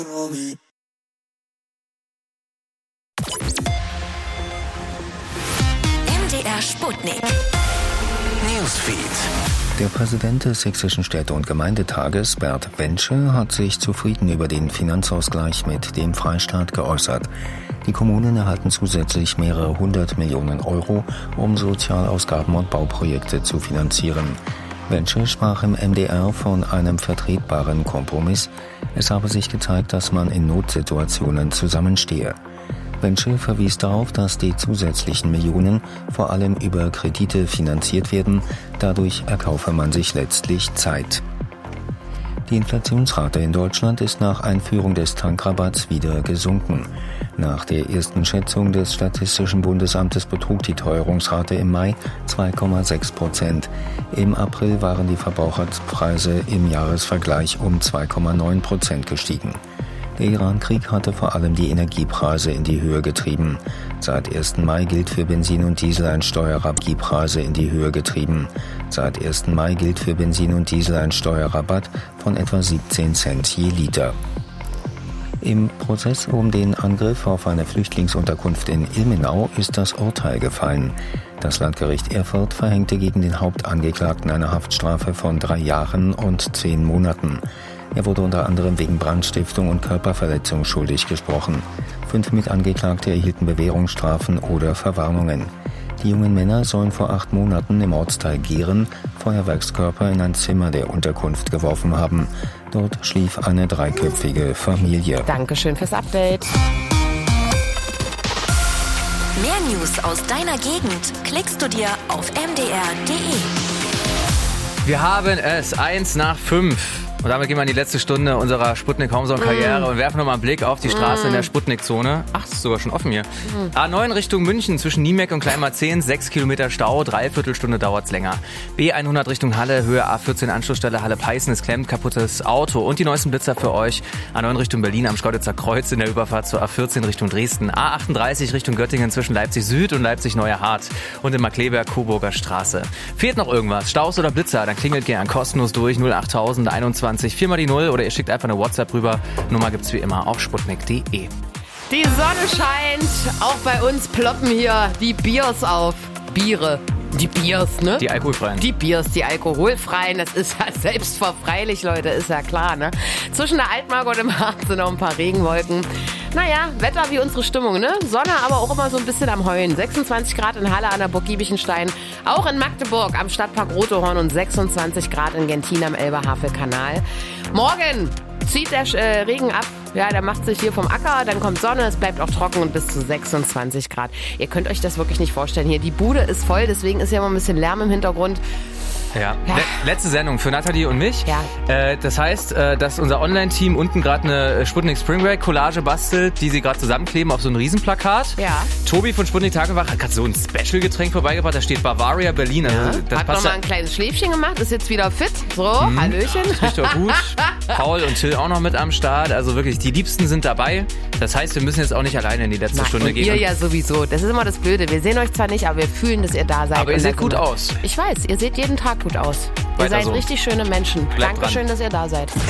MDR Sputnik. Newsfeed. Der Präsident des Sächsischen Städte- und Gemeindetages, Bert Wensche, hat sich zufrieden über den Finanzausgleich mit dem Freistaat geäußert. Die Kommunen erhalten zusätzlich mehrere 100 Millionen Euro, um Sozialausgaben und Bauprojekte zu finanzieren. Wensche sprach im MDR von einem vertretbaren Kompromiss. Es habe sich gezeigt, dass man in Notsituationen zusammenstehe. Wensche verwies darauf, dass die zusätzlichen Millionen vor allem über Kredite finanziert werden. Dadurch erkaufe man sich letztlich Zeit. Die Inflationsrate in Deutschland ist nach Einführung des Tankrabatts wieder gesunken. Nach der ersten Schätzung des Statistischen Bundesamtes betrug die Teuerungsrate im Mai 2,6%. Im April waren die Verbraucherpreise im Jahresvergleich um 2,9% gestiegen. Der Iran-Krieg hatte vor allem die Energiepreise in die Höhe getrieben. Seit 1. Mai gilt für Benzin und Diesel ein Steuerrabatt von etwa 17 Cent je Liter. Im Prozess um den Angriff auf eine Flüchtlingsunterkunft in Ilmenau ist das Urteil gefallen. Das Landgericht Erfurt verhängte gegen den Hauptangeklagten eine Haftstrafe von 3 Jahren und 10 Monaten. Er wurde unter anderem wegen Brandstiftung und Körperverletzung schuldig gesprochen. 5 Mitangeklagte erhielten Bewährungsstrafen oder Verwarnungen. Die jungen Männer sollen vor 8 Monaten im Ortsteil Gehren Feuerwerkskörper in ein Zimmer der Unterkunft geworfen haben. Dort schlief eine 3-köpfige Familie. Dankeschön fürs Update. Mehr News aus deiner Gegend klickst du dir auf mdr.de. Wir haben es 1:05. Und damit gehen wir in die letzte Stunde unserer Sputnik-Homezone-Karriere und werfen nochmal einen Blick auf die Straße in der Sputnik-Zone. Ach, ist sogar schon offen hier. A9 Richtung München zwischen Niemek und Kleinmarzehn, 6 Kilometer Stau, 3/4 Stunde dauert's länger. B100 Richtung Halle, Höhe A14 Anschlussstelle Halle-Peißen, es klemmt, kaputtes Auto. Und die neuesten Blitzer für euch. A9 Richtung Berlin am Schkeuditzer Kreuz in der Überfahrt zur A14 Richtung Dresden. A38 Richtung Göttingen zwischen Leipzig Süd und Leipzig Neuer Hart. Und in Markleberg Coburger Straße. Fehlt noch irgendwas? Staus oder Blitzer? Dann klingelt gern kostenlos durch 08000 21 4 mal die 0 oder ihr schickt einfach eine WhatsApp rüber. Nummer gibt's wie immer auf sputnik.de. Die Sonne scheint, auch bei uns ploppen hier die Biers auf. Biere. Die Biers, ne? Die alkoholfreien. Die Biers, die alkoholfreien, das ist ja selbstverfreilich, Leute, ist ja klar, ne? Zwischen der Altmark und dem Harz sind noch ein paar Regenwolken. Naja, Wetter wie unsere Stimmung, ne? Sonne, aber auch immer so ein bisschen am Heulen. 26 Grad in Halle an der Burg Giebichenstein, auch in Magdeburg am Stadtpark Rothorn und 26 Grad in Gentin am Elbe-Havel-Kanal. Morgen zieht der Regen ab. Ja, der macht sich hier vom Acker, dann kommt Sonne, es bleibt auch trocken und bis zu 26 Grad. Ihr könnt euch das wirklich nicht vorstellen hier. Die Bude ist voll, deswegen ist ja immer ein bisschen Lärm im Hintergrund. Ja. Letzte Sendung für Nathalie und mich. Ja. Das heißt, dass unser Online-Team unten gerade eine Sputnik Spring Break Collage bastelt, die sie gerade zusammenkleben auf so ein Riesenplakat. Ja. Tobi von Sputnik Tagewache hat gerade so ein Special-Getränk vorbeigebracht, da steht Bavaria Berlin. Also das Hat passt nochmal ein kleines Schläfchen gemacht, ist jetzt wieder fit. So, Hallöchen. Riecht doch gut. Paul und Till auch noch mit am Start. Also wirklich, die Liebsten sind dabei. Das heißt, wir müssen jetzt auch nicht alleine in die letzte Stunde gehen. Ihr ja sowieso. Das ist immer das Blöde. Wir sehen euch zwar nicht, aber wir fühlen, dass ihr da seid. Aber ihr seht gut aus. Ich weiß, ihr seht jeden Tag gut aus. Ihr Weiter seid so. richtig schöne Menschen. Bleibt Dankeschön, dran. dass ihr da seid.